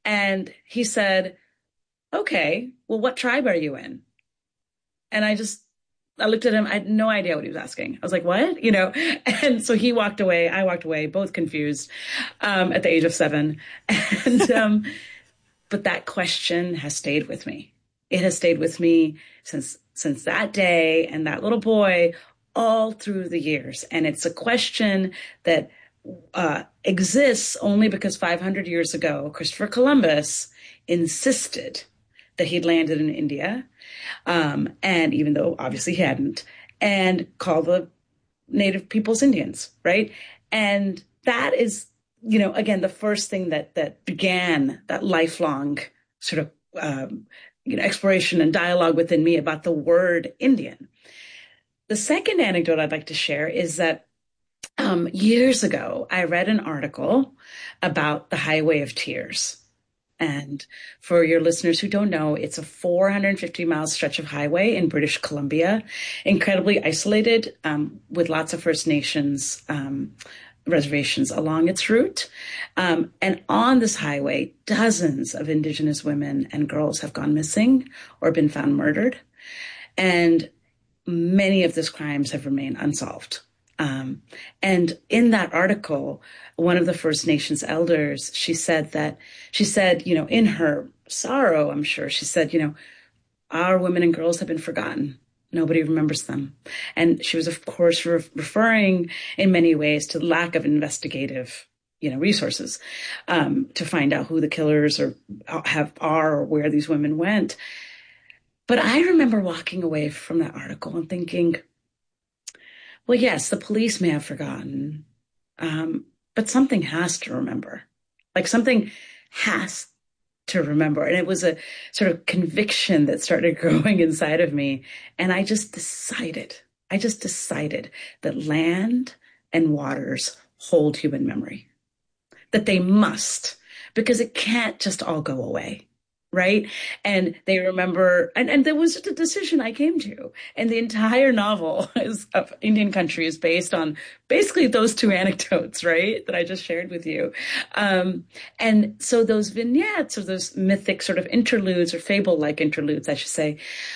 And he said, okay, well, what tribe are you in? And I looked at him. I had no idea what he was asking. I was like, what? And so he walked away. I walked away, both confused, at the age of 7. And, but that question has stayed with me. It has stayed with me since that day and that little boy all through the years. And it's a question that exists only because 500 years ago, Christopher Columbus insisted that he'd landed in India. And even though obviously he hadn't, and called the native peoples Indians, right? And that is, again, the first thing that began that lifelong sort of, exploration and dialogue within me about the word Indian. The second anecdote I'd like to share is that years ago, I read an article about the Highway of Tears. And for your listeners who don't know, it's a 450-mile stretch of highway in British Columbia, incredibly isolated, with lots of First Nations reservations along its route. And on this highway, dozens of Indigenous women and girls have gone missing or been found murdered. And many of these crimes have remained unsolved. And in that article, one of the First Nations elders, she said, in her sorrow, I'm sure, she said, our women and girls have been forgotten. Nobody remembers them. And she was, of course, referring in many ways to the lack of investigative, resources, to find out who the killers are or where these women went. But I remember walking away from that article and thinking, well, yes, the police may have forgotten, but something has to remember. Like something has to remember. And it was a sort of conviction that started growing inside of me. And I just decided that land and waters hold human memory, that they must, because it can't just all go away. Right. And they remember, and there was just a decision I came to. And the entire novel of Indian Country is based on basically those two anecdotes, right, that I just shared with you. And so those vignettes or those mythic sort of interludes or fable-like interludes, I should say,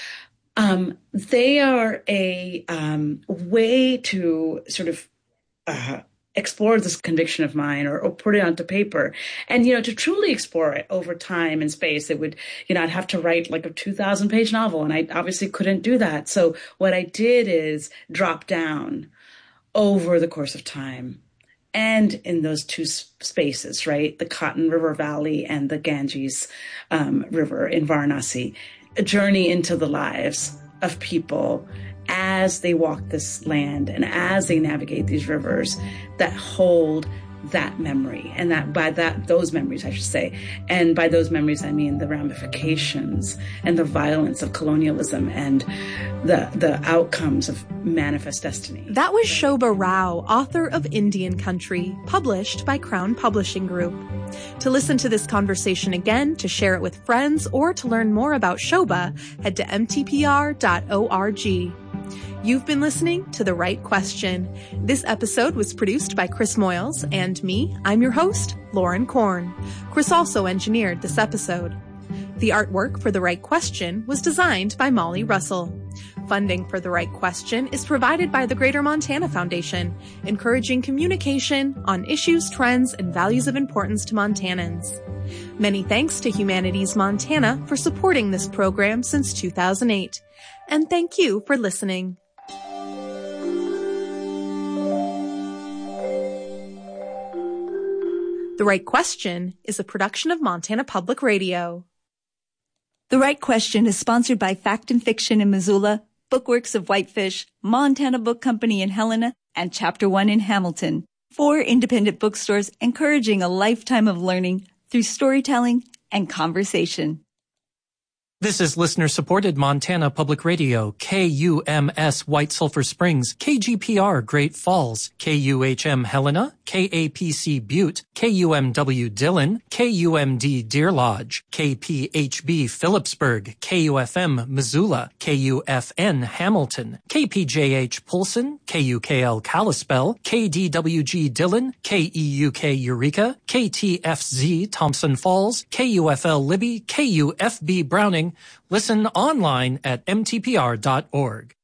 they are a way to sort of explore this conviction of mine or put it onto paper. And, to truly explore it over time and space, it would, I'd have to write like a 2,000-page novel, and I obviously couldn't do that. So what I did is drop down over the course of time and in those two spaces, right? The Cotton River Valley and the Ganges River in Varanasi, a journey into the lives of people as they walk this land and as they navigate these rivers that hold that memory, and those memories, I should say. And by those memories, I mean the ramifications and the violence of colonialism and the outcomes of manifest destiny. That was Shobha Rao, author of Indian Country, published by Crown Publishing Group. To listen to this conversation again, to share it with friends, or to learn more about Shobha, head to mtpr.org. You've been listening to The Right Question. This episode was produced by Chris Moyles and me. I'm your host, Lauren Korn. Chris also engineered this episode. The artwork for The Right Question was designed by Molly Russell. Funding for The Right Question is provided by the Greater Montana Foundation, encouraging communication on issues, trends, and values of importance to Montanans. Many thanks to Humanities Montana for supporting this program since 2008. And thank you for listening. The Right Question is a production of Montana Public Radio. The Right Question is sponsored by Fact and Fiction in Missoula, Bookworks of Whitefish, Montana Book Company in Helena, and Chapter One in Hamilton. 4 independent bookstores encouraging a lifetime of learning through storytelling and conversation. This is listener-supported Montana Public Radio, KUMS White Sulphur Springs, KGPR Great Falls, KUHM Helena, KAPC Butte, KUMW Dillon, KUMD Deer Lodge, KPHB Phillipsburg, KUFM Missoula, KUFN Hamilton, KPJH Polson, KUKL Kalispell, KDWG Dillon, KEUK Eureka, KTFZ Thompson Falls, KUFL Libby, KUFB Browning. Listen online at mtpr.org.